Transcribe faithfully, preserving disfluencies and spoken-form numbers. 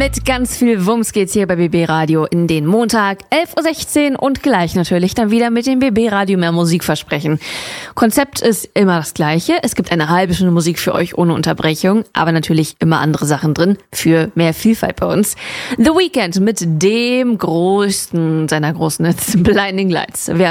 Mit ganz viel Wumms geht's hier bei B B Radio in den Montag, elf Uhr sechzehn und gleich natürlich dann wieder mit dem B B Radio mehr Musikversprechen. Konzept ist immer das gleiche. Es gibt eine halbe Stunde Musik für euch ohne Unterbrechung, aber natürlich immer andere Sachen drin für mehr Vielfalt bei uns. The Weeknd mit dem größten seiner großen Hits, Blinding Lights. Wer